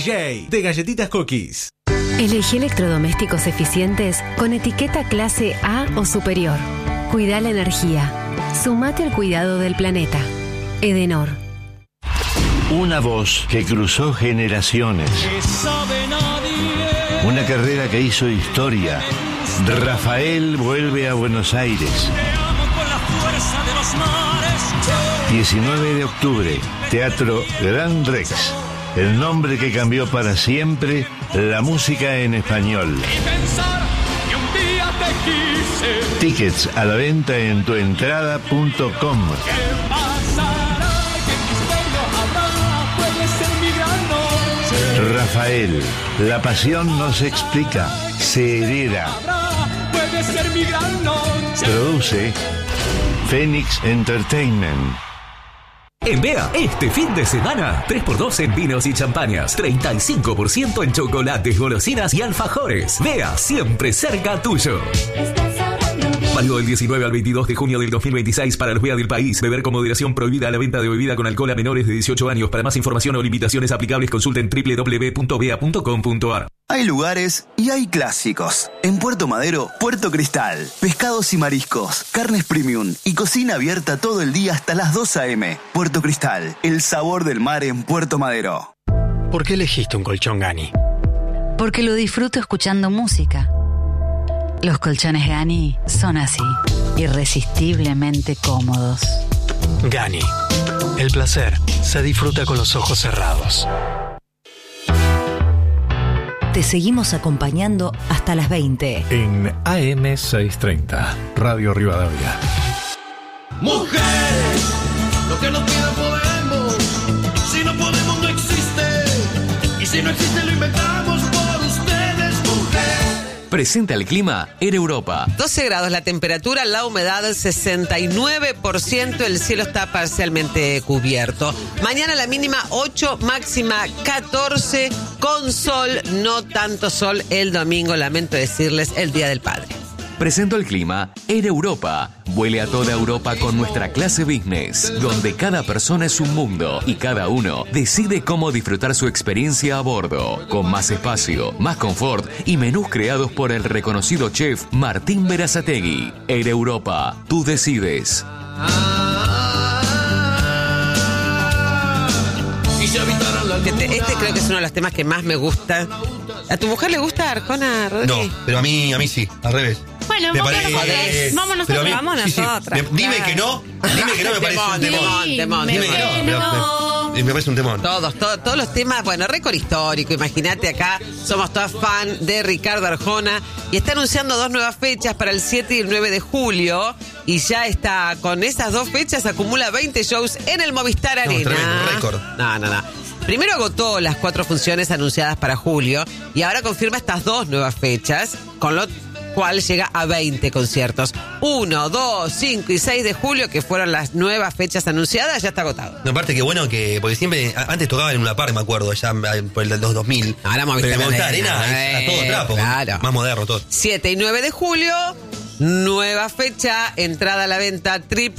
DJ de Galletitas Cookies. Elegí electrodomésticos eficientes con etiqueta clase A o superior. Cuida la energía. Sumate al cuidado del planeta. Edenor. Una voz que cruzó generaciones. Una carrera que hizo historia. Rafael vuelve a Buenos Aires. 19 de octubre, Teatro Gran Rex. El nombre que cambió para siempre la música en español. Tickets a la venta en tuentrada.com. Rafael, la pasión no se explica, se hereda. Produce Phoenix Entertainment. En BEA, este fin de semana, 3x2 en vinos y champañas, 35% en chocolates, golosinas y alfajores. BEA, siempre cerca tuyo. Válido del 19 al 22 de junio del 2026 para los BEA del país. Beber con moderación, prohibida la venta de bebida con alcohol a menores de 18 años. Para más información o limitaciones aplicables, consulten www.bea.com.ar. Hay lugares y hay clásicos. En Puerto Madero, Puerto Cristal. Pescados y mariscos, carnes premium y cocina abierta todo el día hasta las 2 a.m. Puerto Cristal, el sabor del mar en Puerto Madero. ¿Por qué elegiste un colchón Gani? Porque lo disfruto escuchando música. Los colchones Gani son así, irresistiblemente cómodos. Gani. El placer se disfruta con los ojos cerrados. Te seguimos acompañando hasta las 20. En AM 630, Radio Rivadavia. Mujeres, lo que no quiero podemos. Si no podemos, no existe. Y si no existe, lo inventamos por ustedes, mujeres. Presenta el clima en Europa. 12 grados la temperatura, la humedad 69%, el cielo está parcialmente cubierto. Mañana la mínima 8, máxima 14, con sol, no tanto sol el domingo, lamento decirles, el Día del Padre. Presento el clima en Europa. Vuele a toda Europa con nuestra clase business, donde cada persona es un mundo y cada uno decide cómo disfrutar su experiencia a bordo, con más espacio, más confort y menús creados por el reconocido chef Martín Berazategui. En Europa, tú decides. Este creo que es uno de los temas que más me gusta. ¿A tu mujer le gusta Arjona, Rodri? No, pero a mí sí, al revés. Bueno, vamos nosotros, vamos nosotras. Dime que no, me parece un temón. Dime que no, me parece un temón. Todos los temas, bueno, récord histórico. Imagínate, acá somos todas fan de Ricardo Arjona y está anunciando 2 nuevas fechas para el 7 y el 9 de julio. Y ya está, con esas 2 fechas acumula 20 shows en el Movistar Arena. Tremendo, récord. No. Primero agotó las 4 funciones anunciadas para julio y ahora confirma estas 2 nuevas fechas, con lo cual llega a 20 conciertos. 1, 2, 5 y 6 de julio, que fueron las nuevas fechas anunciadas, ya está agotado. No, aparte que bueno, porque siempre, antes tocaban en una par, me acuerdo, ya por el 2000. Ahora Movistar Arena es a todo trapo, claro. Más moderno todo. 7 y 9 de julio, nueva fecha, entrada a la venta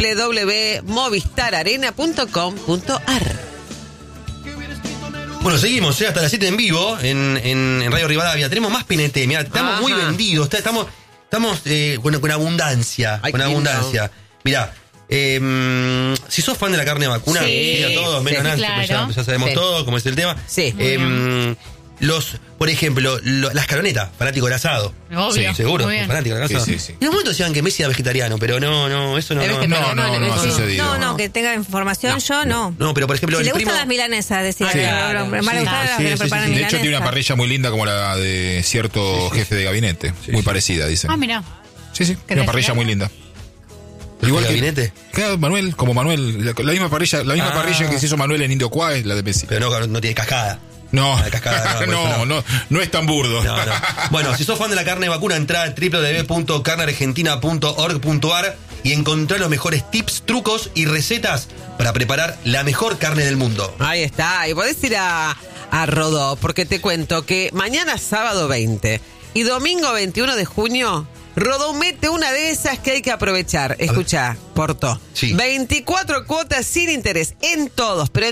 www.movistararena.com.ar. Bueno, seguimos hasta las 7 en vivo en Radio Rivadavia. Tenemos más PNT, mirá, estamos muy vendidos, estamos con abundancia. Ay, con abundancia. Mirá, si sos fan de la carne vacuna, sí, a todos, menos Nancy, claro. ya sabemos todo, cómo es el tema. Sí. Por ejemplo, las caronetas, fanático del asado. Obvio. Sí, seguro, fanático del asado. Sí. En un momento decían que Messi era vegetariano, pero no, eso no ha sucedido. No, que tenga información, yo no. No, pero por ejemplo, si le gustan las milanesas, decía. De hecho, tiene una parrilla muy linda como la de cierto jefe de gabinete. Muy parecida, dicen. Ah, mirá. Sí, una parrilla muy linda. Igual que gabinete. Manuel, la misma parrilla que se hizo Manuel en Indio Cuá es la de Messi. Pero no tiene cascada. No, no es tan burdo. No. Bueno, si sos fan de la carne vacuna, entrá a www.carneargentina.org.ar y encontrá los mejores tips, trucos y recetas para preparar la mejor carne del mundo. Ahí está, y podés ir a Rodó, porque te cuento que mañana sábado 20 y domingo 21 de junio, Rodó mete una de esas que hay que aprovechar. Escuchá, Porto. Sí. 24 cuotas sin interés en todos, pero en todos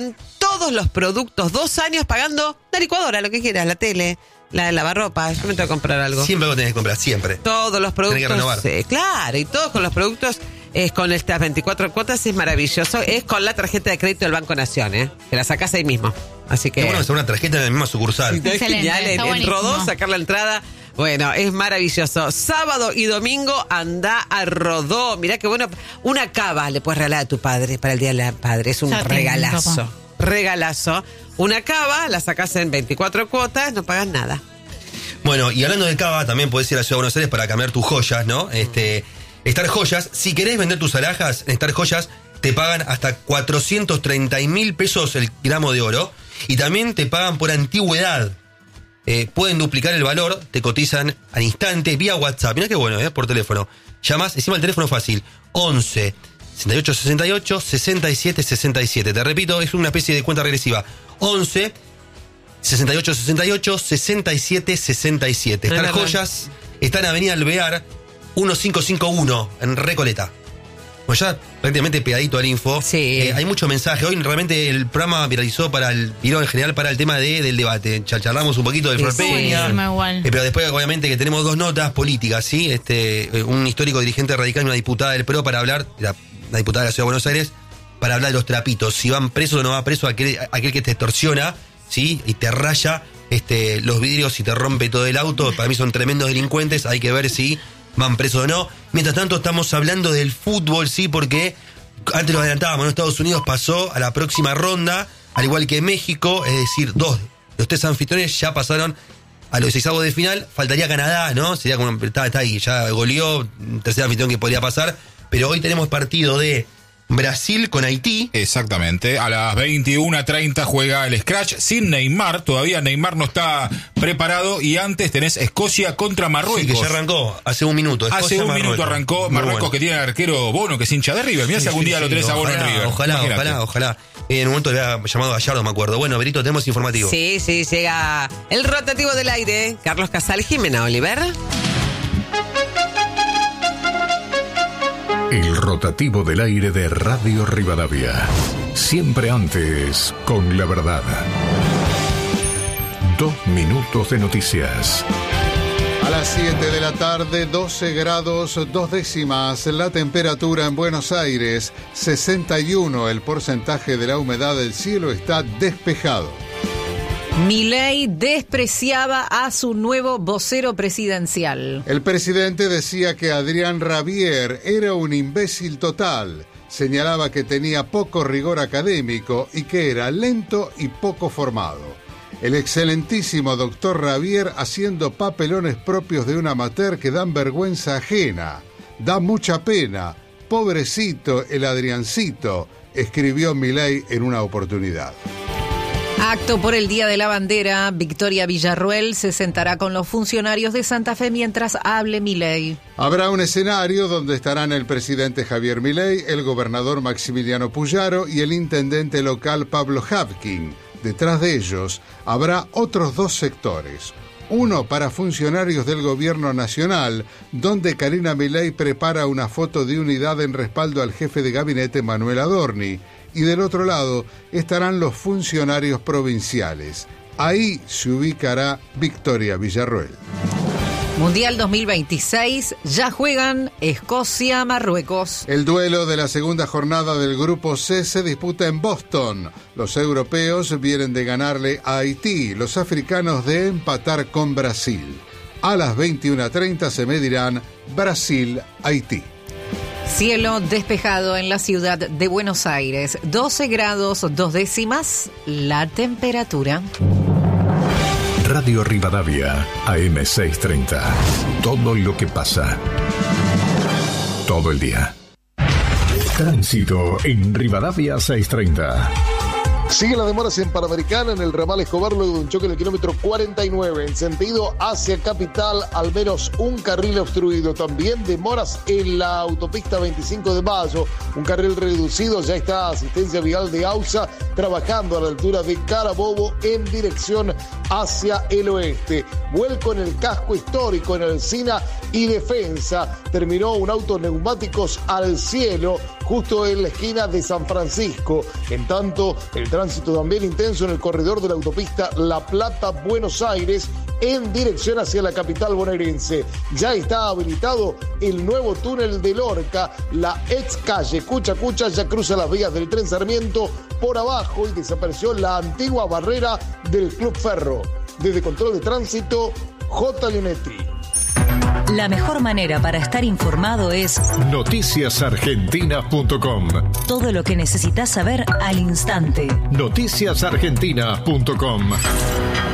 todos los productos, 2 años pagando la licuadora, lo que quieras, la tele, la lavarropa. Yo me tengo que comprar algo. Siempre lo tenés que comprar, siempre. Todos los productos. Tenés que renovar. Claro, y todos con los productos. Es con estas 24 cuotas, es maravilloso. Es con la tarjeta de crédito del Banco Nación, que la sacás ahí mismo. Así que. Es bueno hacer una tarjeta en la misma sucursal. Es genial, en Rodó, sacar la entrada. Bueno, es maravilloso. Sábado y domingo anda a Rodó. Mirá qué bueno. Una cava le puedes regalar a tu padre para el Día del Padre. Es un regalazo. Regalazo. Una cava, la sacás en 24 cuotas, no pagas nada. Bueno, y hablando de cava, también podés ir a la Ciudad de Buenos Aires para cambiar tus joyas, ¿no? Star Joyas, si querés vender tus alhajas, en Star Joyas te pagan hasta 430.000 pesos el gramo de oro y también te pagan por antigüedad. Pueden duplicar el valor, te cotizan al instante vía WhatsApp. Mirá qué bueno, por teléfono. Llamás, encima el teléfono fácil, 11 68 68 67 67. Te repito, es una especie de cuenta regresiva. 11 68 68 67 67. Star Joyas está en Avenida Alvear 1551 en Recoleta. Pues ya prácticamente pegadito al info. Sí. Hay mucho mensaje. Hoy realmente el programa viralizó viró en general para el tema del debate. Charlamos un poquito del Flor Peña. Pero después, obviamente, que tenemos 2 notas políticas, ¿sí? Un histórico dirigente radical y una diputada del PRO para hablar, la diputada de la Ciudad de Buenos Aires, para hablar de los trapitos. Si van presos o no va preso aquel que te extorsiona, ¿sí? Y te raya los vidrios y te rompe todo el auto. Para mí son tremendos delincuentes. Hay que ver si van presos o no. Mientras tanto estamos hablando del fútbol, sí, porque antes lo adelantábamos, ¿no? Estados Unidos pasó a la próxima ronda, al igual que México, es decir, 2 de los 3 anfitriones ya pasaron a los 16avos de final. Faltaría Canadá, ¿no? Sería como, está ahí, ya goleó, tercer anfitrión que podría pasar, pero hoy tenemos partido de Brasil con Haití. Exactamente, a las 21:30 juega el Scratch sin Neymar, todavía Neymar no está preparado, y antes tenés Escocia contra Marruecos. Sí, que ya arrancó hace un minuto. Hace un minuto arrancó Marruecos, bueno. Que tiene al arquero Bono, que es hincha de River. Mirá si algún día lo tenés a Bono en River. Ojalá. En un momento le había llamado a Gallardo, me acuerdo. Bueno, Berito, tenemos informativo. Sí, llega el rotativo del aire. Carlos Casal, Jimena Oliver. El rotativo del aire de Radio Rivadavia. Siempre antes, con la verdad. 2 minutos de noticias. A las 7 de la tarde, 12 grados 2 décimas. La temperatura en Buenos Aires, 61. El porcentaje de la humedad del cielo está despejado. Milei despreciaba a su nuevo vocero presidencial. El presidente decía que Adrián Rabier era un imbécil total. Señalaba que tenía poco rigor académico y que era lento y poco formado. El excelentísimo doctor Rabier haciendo papelones propios de un amateur que dan vergüenza ajena. Da mucha pena. Pobrecito el Adriancito, escribió Milei en una oportunidad. Acto por el Día de la Bandera. Victoria Villarruel se sentará con los funcionarios de Santa Fe mientras hable Milei. Habrá un escenario donde estarán el presidente Javier Milei, el gobernador Maximiliano Puyaro y el intendente local Pablo Hapkin. Detrás de ellos habrá otros 2 sectores. Uno para funcionarios del gobierno nacional, donde Karina Milei prepara una foto de unidad en respaldo al jefe de gabinete Manuel Adorni. Y del otro lado estarán los funcionarios provinciales. Ahí se ubicará Victoria Villarruel. Mundial 2026, ya juegan Escocia-Marruecos. El duelo de la segunda jornada del Grupo C se disputa en Boston. Los europeos vienen de ganarle a Haití, los africanos de empatar con Brasil. A las 21:30 se medirán Brasil-Haití. Cielo despejado en la ciudad de Buenos Aires, 12 grados 2 décimas la temperatura. Radio Rivadavia, AM 630. Todo lo que pasa. Todo el día. Tránsito en Rivadavia 630. Siguen las demoras en Panamericana, en el ramal Escobar, luego de un choque en el kilómetro 49. En sentido hacia Capital, al menos un carril obstruido. También demoras en la autopista 25 de Mayo, un carril reducido. Ya está Asistencia Vial de AUSA trabajando a la altura de Carabobo en dirección hacia el oeste. Vuelco en el casco histórico en Alsina y Defensa. Terminó un auto neumáticos al cielo justo en la esquina de San Francisco. En tanto, el tránsito también intenso en el corredor de la autopista La Plata-Buenos Aires en dirección hacia la capital bonaerense. Ya está habilitado el nuevo túnel de Lorca, la ex calle Cucha Cucha ya cruza las vías del tren Sarmiento por abajo y desapareció la antigua barrera del Club Ferro. Desde Control de Tránsito, J. Leonetti. La mejor manera para estar informado es noticiasargentinas.com. Todo lo que necesitas saber al instante. Noticiasargentinas.com.